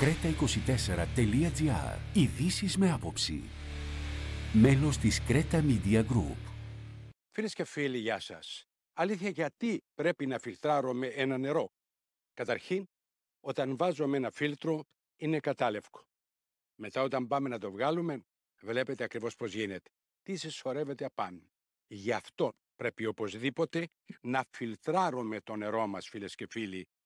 creta24.gr. Ειδήσεις με άποψη. Μέλος της Creta Media Group. Φίλες και φίλοι, γεια σας. Αλήθεια, γιατί πρέπει να φιλτράρουμε ένα νερό? Καταρχήν, όταν βάζουμε ένα φίλτρο, είναι κατάλευκο. Μετά, όταν πάμε να το βγάλουμε, βλέπετε ακριβώς πώς γίνεται. Τι συσσωρεύεται απάνω. Γι' αυτό πρέπει οπωσδήποτε να φιλτράρουμε το νερό μας, φίλες και φίλοι,